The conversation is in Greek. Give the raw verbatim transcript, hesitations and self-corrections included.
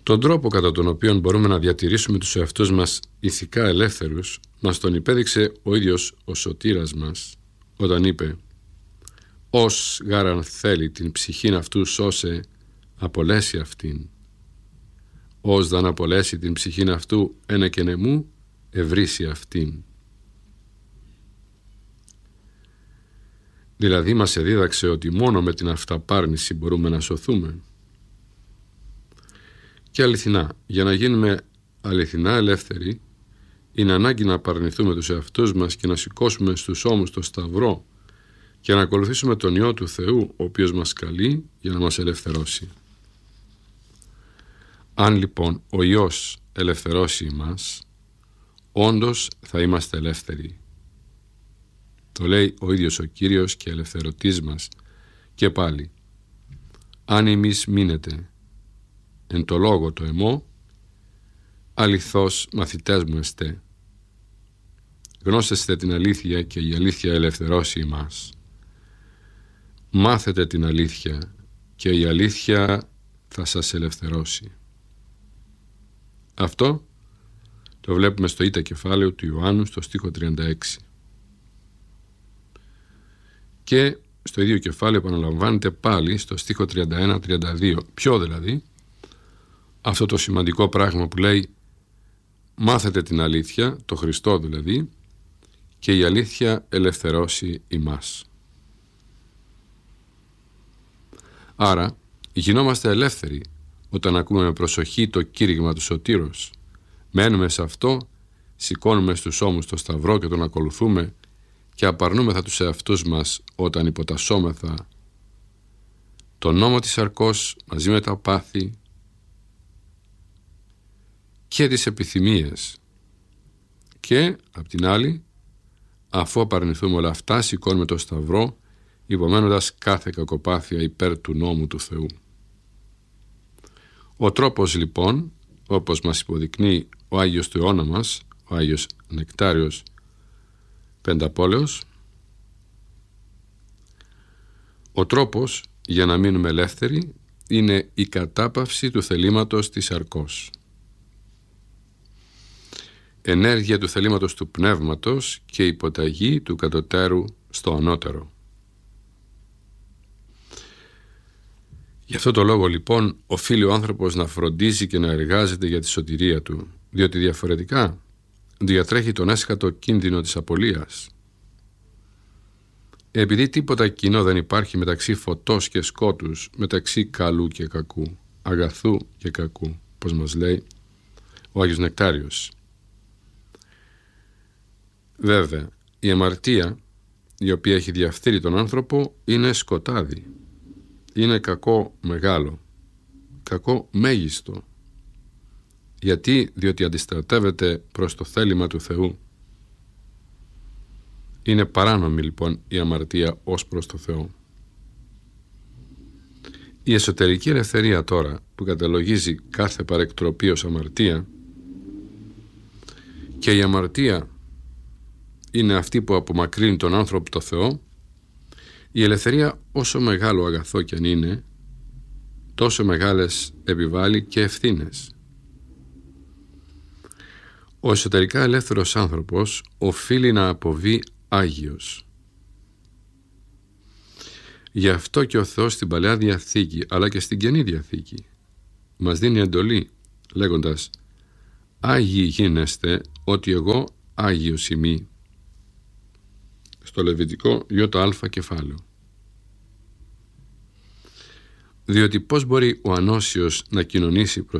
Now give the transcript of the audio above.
Τον τρόπο κατά τον οποίο μπορούμε να διατηρήσουμε τους εαυτούς μας ηθικά ελεύθερους μας τον υπέδειξε ο ίδιος ο σωτήρας μας όταν είπε «Ως γάραν θέλει την ψυχήν αυτού σώσε, απολέσει αυτήν. Ως δαν απολέσει την ψυχήν αυτού ένα και νεμού, ευρύσει αυτήν». Δηλαδή μας εδίδαξε ότι μόνο με την αυταπάρνηση μπορούμε να σωθούμε. Και αληθινά, για να γίνουμε αληθινά ελεύθεροι, είναι ανάγκη να απαρνηθούμε τους εαυτούς μας και να σηκώσουμε στους ώμους το σταυρό και να ακολουθήσουμε τον Υιό του Θεού, ο οποίος μας καλεί για να μας ελευθερώσει. Αν λοιπόν ο Υιός ελευθερώσει εμάς, όντως θα είμαστε ελεύθεροι. Το λέει ο ίδιος ο Κύριος και ελευθερωτής μας. Και πάλι, αν εμείς μείνετε εν το λόγο το εμό, αληθώς μαθητές μου εστέ. Γνώσεστε την αλήθεια και η αλήθεια ελευθερώσει εμάς. Μάθετε την αλήθεια και η αλήθεια θα σας ελευθερώσει. Αυτό το βλέπουμε στο Ήτα κεφάλαιο του Ιωάννου στο στίχο τριάντα έξι. Και στο ίδιο κεφάλαιο επαναλαμβάνεται πάλι στο στίχο τριάντα ένα τριάντα δύο. Ποιο δηλαδή? Αυτό το σημαντικό πράγμα που λέει μάθετε την αλήθεια, το Χριστό δηλαδή, και η αλήθεια ελευθερώσει ημάς. Άρα γινόμαστε ελεύθεροι όταν ακούμε με προσοχή το κήρυγμα του Σωτήρος. Μένουμε σε αυτό, σηκώνουμε στους ώμους το σταυρό και τον ακολουθούμε και απαρνούμεθα τους εαυτούς μας όταν υποτασσόμεθα τον νόμο της σαρκός μαζί με τα πάθη και τις επιθυμίες, και απ' την άλλη, αφού απαρνηθούμε όλα αυτά, σηκώνουμε το σταυρό υπομένοντας κάθε κακοπάθεια υπέρ του νόμου του Θεού. Ο τρόπος λοιπόν, όπως μας υποδεικνύει ο Άγιος του αιώνα μας, ο Άγιος Νεκτάριος Πενταπόλεως, ο τρόπος για να μείνουμε ελεύθεροι είναι η κατάπαυση του θελήματος της σαρκός. Ενέργεια του θελήματος του πνεύματος και υποταγή του κατωτέρου στο ανώτερο. Γι' αυτό το λόγο λοιπόν οφείλει ο άνθρωπος να φροντίζει και να εργάζεται για τη σωτηρία του, διότι διαφορετικά διατρέχει τον έσχατο κίνδυνο της απολείας. Επειδή τίποτα κοινό δεν υπάρχει μεταξύ φωτός και σκότους, μεταξύ καλού και κακού, αγαθού και κακού, όπως μας λέει ο Άγιος Νεκτάριος. Βέβαια, η αμαρτία, η οποία έχει διαφθείρει τον άνθρωπο, είναι σκοτάδι. Είναι κακό μεγάλο, κακό μέγιστο. Γιατί? Διότι αντιστρατεύεται προς το θέλημα του Θεού. Είναι παράνομη λοιπόν η αμαρτία ως προς το Θεό. Η εσωτερική ελευθερία τώρα, που καταλογίζει κάθε παρεκτροπή ως αμαρτία, και η αμαρτία είναι αυτή που απομακρύνει τον άνθρωπο το Θεό, η ελευθερία όσο μεγάλο αγαθό κι αν είναι, τόσο μεγάλες επιβάλλει και ευθύνες. Ο εσωτερικά ελεύθερος άνθρωπος οφείλει να αποβεί Άγιος. Γι' αυτό και ο Θεός στην Παλαιά Διαθήκη αλλά και στην Καινή Διαθήκη μας δίνει εντολή λέγοντας «Άγιοι γίνεστε ότι εγώ Άγιος ημί», στο Λεβιτικό Ι κεφάλαιο. Διότι πώς μπορεί ο ανώσιος να κοινωνήσει προς